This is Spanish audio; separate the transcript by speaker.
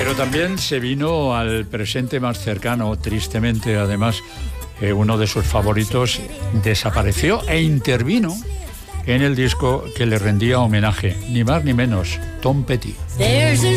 Speaker 1: Pero también se vino al presente más cercano, tristemente. Además, uno de sus favoritos desapareció e intervino en el disco que le rendía homenaje, ni más ni menos, Tom Petty.
Speaker 2: There's a